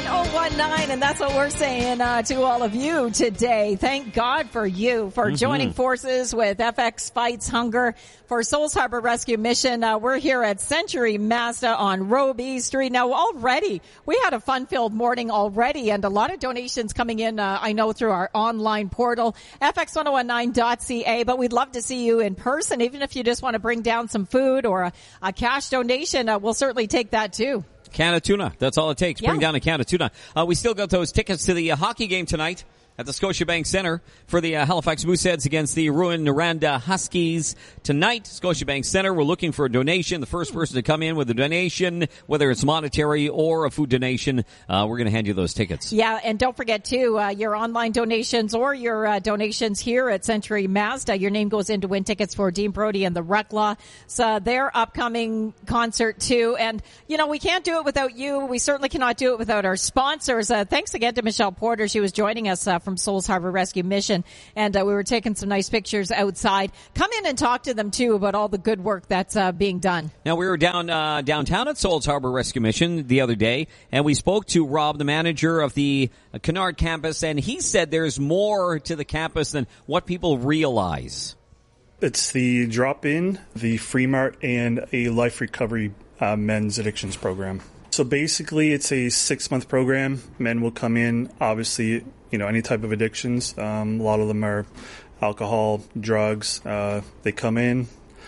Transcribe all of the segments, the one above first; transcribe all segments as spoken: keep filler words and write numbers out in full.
one oh one nine, and that's what we're saying uh, to all of you today. Thank God for you for mm-hmm. joining forces with F X Fights Hunger for Souls Harbor Rescue Mission. Uh, we're here at Century Mazda on Robie Street. Now, already, we had a fun-filled morning already, and a lot of donations coming in, uh, I know, through our online portal, F X ten nineteen dot C A, but we'd love to see you in person, even if you just want to bring down some food or a, a cash donation. Uh, we'll certainly take that, too. Can of tuna. That's all it takes. Yeah. Bring down a can of tuna. Uh, we still got those tickets to the uh, hockey game tonight at the Scotiabank Centre for the uh, Halifax Mooseheads against the Rouyn-Noranda Huskies tonight. Scotiabank Centre, we're looking for a donation. The first person to come in with a donation, whether it's monetary or a food donation, uh, we're going to hand you those tickets. Yeah, and don't forget, too, uh, your online donations or your uh, donations here at Century Mazda. Your name goes in to win tickets for Dean Brody and the Rekla. So their upcoming concert, too. And, you know, we can't do it without you. We certainly cannot do it without our sponsors. Uh, thanks again to Michelle Porter. She was joining us uh, from Souls Harbor Rescue Mission, and uh, we were taking some nice pictures outside. Come in and talk to them, too, about all the good work that's uh, being done. Now, we were down uh, downtown at Souls Harbor Rescue Mission the other day, and we spoke to Rob, the manager of the uh, Kennard campus, and he said there's more to the campus than what people realize. It's the drop-in, the Free Mart, and a life recovery uh, men's addictions program. So basically, it's a six-month program. Men will come in, obviously, you know, any type of addictions. Um, a lot of them are alcohol, drugs. Uh, they come in,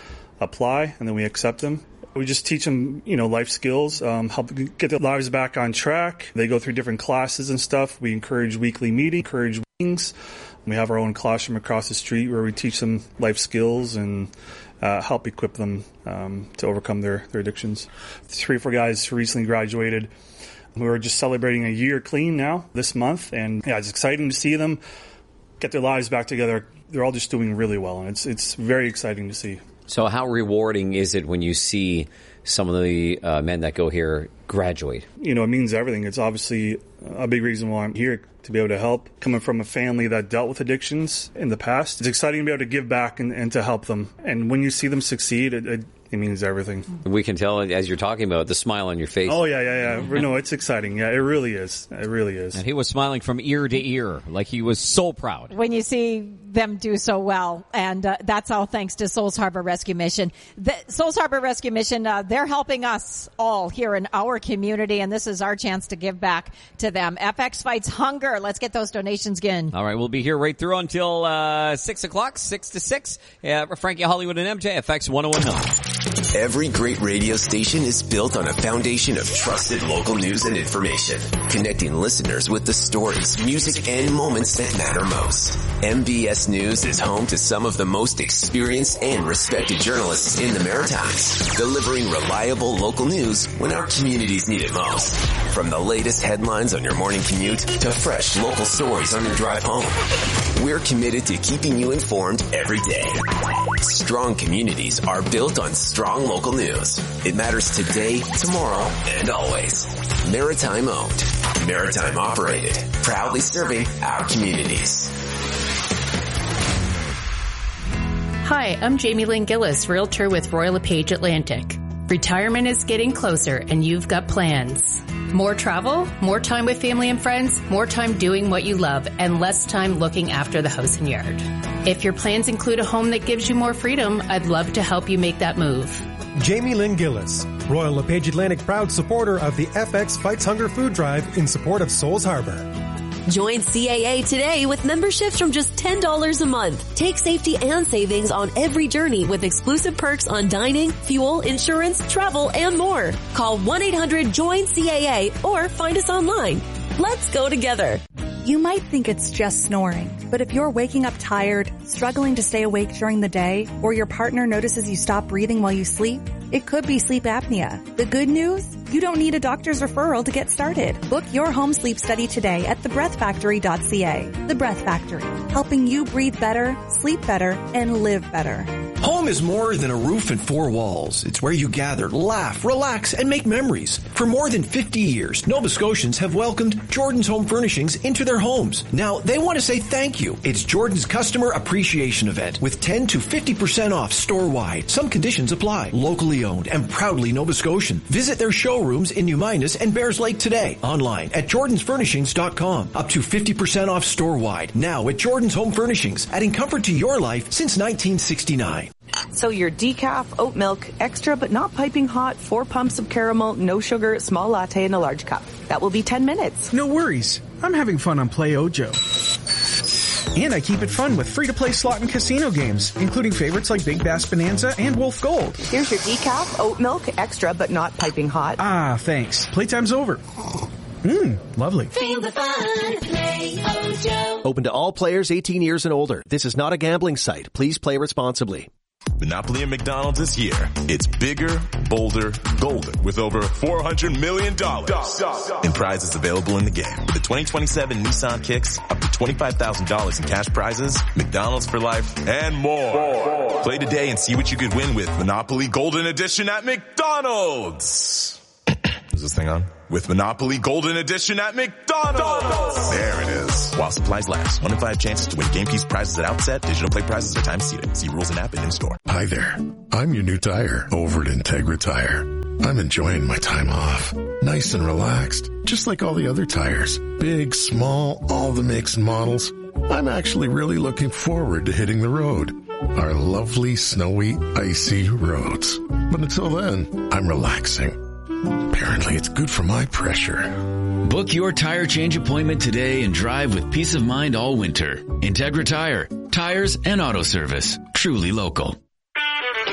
apply, and then we accept them. We just teach them, you know, life skills, um, help get their lives back on track. They go through different classes and stuff. We encourage weekly meetings, encourage meetings. We have our own classroom across the street where we teach them life skills and uh, help equip them um, to overcome their, their addictions. Three or four guys who recently graduated. We're just celebrating a year clean now this month, and yeah, it's exciting to see them get their lives back together. They're all just doing really well, and it's it's very exciting to see. So how rewarding is it when you see some of the uh, men that go here graduate? You know, it means everything. It's obviously a big reason why I'm here, to be able to help. Coming from a family that dealt with addictions in the past, it's exciting to be able to give back and, and to help them. And when you see them succeed, it, it It means everything. We can tell as you're talking about it, the smile on your face. Oh, yeah, yeah, yeah. No, it's exciting. Yeah, it really is. It really is. And he was smiling from ear to ear, like he was so proud. When you see them do so well, and uh, that's all thanks to Souls Harbor Rescue Mission. The Souls Harbor Rescue Mission, uh, they're helping us all here in our community, and this is our chance to give back to them. F X Fights Hunger. Let's get those donations in. All right, we'll be here right through until uh, six o'clock, six to six. Uh, Frankie Hollywood and M J, F X ten nineteen. Every great radio station is built on a foundation of trusted local news and information, connecting listeners with the stories, music, and moments that matter most. M B S News is home to some of the most experienced and respected journalists in the Maritimes, delivering reliable local news when our communities need it most. From the latest headlines on your morning commute to fresh local stories on your drive home, we're committed to keeping you informed every day. Strong communities are built on strong local news. It matters today, tomorrow, and always. Maritime owned, Maritime operated, proudly serving our communities. Hi, I'm Jamie Lynn Gillis, Realtor with Royal LePage Atlantic. Retirement is getting closer and you've got plans. More travel, more time with family and friends, more time doing what you love, and less time looking after the house and yard. If your plans include a home that gives you more freedom, I'd love to help you make that move. Jamie Lynn Gillis, Royal LePage Atlantic proud supporter of the F X Fights Hunger Food Drive in support of Souls Harbor. Join C A A today with memberships from just ten dollars a month. Take safety and savings on every journey with exclusive perks on dining, fuel, insurance, travel, and more. Call one eight hundred join C A A or find us online. Let's go together. You might think it's just snoring, but if you're waking up tired, struggling to stay awake during the day, or your partner notices you stop breathing while you sleep, it could be sleep apnea. The good news? You don't need a doctor's referral to get started. Book your home sleep study today at the breath factory dot c a. The Breath Factory, helping you breathe better, sleep better, and live better. Home is more than a roof and four walls. It's where you gather, laugh, relax, and make memories. For more than fifty years, Nova Scotians have welcomed Jordan's Home Furnishings into their homes. Now, they want to say thank you. It's Jordan's Customer Appreciation Event with ten to fifty percent off store-wide. Some conditions apply. Locally owned and proudly Nova Scotian. Visit their showrooms in New Minas and Bears Lake today. Online at jordans furnishings dot com. Up to fifty percent off store-wide. Now at Jordan's Home Furnishings, adding comfort to your life since nineteen sixty-nine. So your decaf, oat milk, extra but not piping hot, four pumps of caramel, no sugar, small latte in a large cup. That will be ten minutes. No worries. I'm having fun on Play Ojo. And I keep it fun with free-to-play slot and casino games, including favorites like Big Bass Bonanza and Wolf Gold. Here's your decaf, oat milk, extra but not piping hot. Ah, thanks. Playtime's over. Mmm, lovely. Feel the fun. Play Ojo. Open to all players eighteen years and older. This is not a gambling site. Please play responsibly. Monopoly at McDonald's this year. It's bigger, bolder, golden with over four hundred million dollars in prizes available in the game. With the twenty twenty-seven Nissan Kicks, up to twenty-five thousand dollars in cash prizes, McDonald's for life, and more. more. Play today and see what you could win with Monopoly Golden Edition at McDonald's. Is this thing on? With Monopoly Golden Edition at McDonald's. There it is. While supplies last. One in five chances to win game piece prizes at outset. Digital play prizes are time seated. See rules and app and in store. Hi there. I'm your new tire over at Integra Tire. I'm enjoying my time off. Nice and relaxed. Just like all the other tires. Big, small, all the makes and models. I'm actually really looking forward to hitting the road. Our lovely, snowy, icy roads. But until then, I'm relaxing. Apparently it's good for my pressure. Book your tire change appointment today and drive with peace of mind all winter. Integra Tire. Tires and auto service. Truly local.